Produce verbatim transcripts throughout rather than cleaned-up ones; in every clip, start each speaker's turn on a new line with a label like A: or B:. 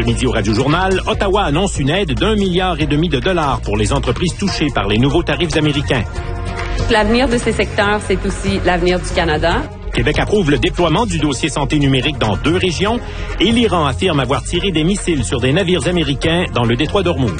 A: midi au Radio-Journal, Ottawa annonce une aide d'un milliard et demi de dollars pour les entreprises touchées par les nouveaux tarifs américains.
B: L'avenir de ces secteurs, c'est aussi l'avenir du Canada.
A: Québec approuve le déploiement du dossier santé numérique dans deux régions et l'Iran affirme avoir tiré des missiles sur des navires américains dans le détroit d'Ormuz.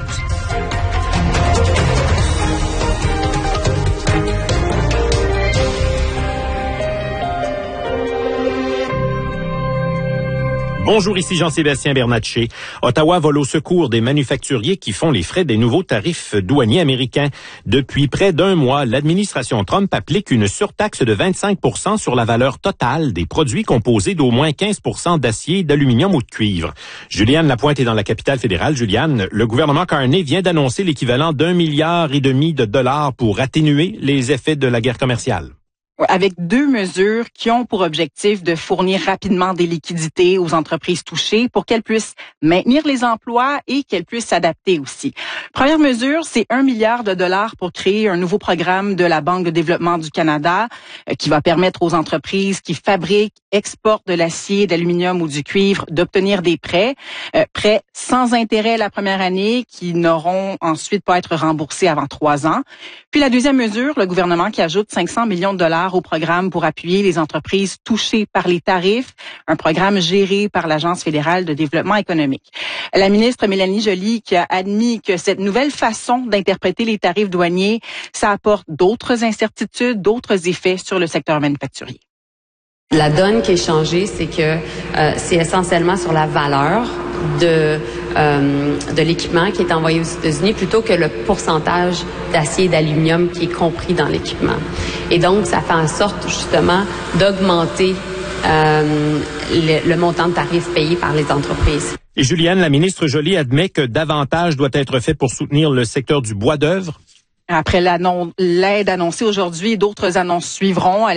A: Bonjour, ici Jean-Sébastien Bernatchez. Ottawa vole au secours des manufacturiers qui font les frais des nouveaux tarifs douaniers américains. Depuis près d'un mois, l'administration Trump applique une surtaxe de vingt-cinq pour cent sur la valeur totale des produits composés d'au moins quinze pour cent d'acier, d'aluminium ou de cuivre. Juliane Lapointe est dans la capitale fédérale. Juliane, le gouvernement Carney vient d'annoncer l'équivalent d'un milliard et demi de dollars pour atténuer les effets de la guerre commerciale.
C: Avec deux mesures qui ont pour objectif de fournir rapidement des liquidités aux entreprises touchées pour qu'elles puissent maintenir les emplois et qu'elles puissent s'adapter aussi. Première mesure, c'est un milliard de dollars pour créer un nouveau programme de la Banque de développement du Canada euh, qui va permettre aux entreprises qui fabriquent, exportent de l'acier, d'aluminium ou du cuivre d'obtenir des prêts, euh, prêts sans intérêt la première année qui n'auront ensuite pas à être remboursés avant trois ans. Puis la deuxième mesure, le gouvernement qui ajoute cinq cents millions de dollars au programme pour appuyer les entreprises touchées par les tarifs, un programme géré par l'Agence fédérale de développement économique. La ministre Mélanie Joly qui a admis que cette nouvelle façon d'interpréter les tarifs douaniers, ça apporte d'autres incertitudes, d'autres effets sur le secteur manufacturier.
B: La donne qui est changée, c'est que euh, c'est essentiellement sur la valeur de euh, de l'équipement qui est envoyé aux États-Unis plutôt que le pourcentage d'acier et d'aluminium qui est compris dans l'équipement. Et donc, ça fait en sorte justement d'augmenter euh, le, le montant de tarifs payés par les entreprises.
A: Et Juliane, la ministre Joly admet que davantage doit être fait pour soutenir le secteur du bois d'œuvre.
C: Après l'aide annoncée aujourd'hui, d'autres annonces suivront.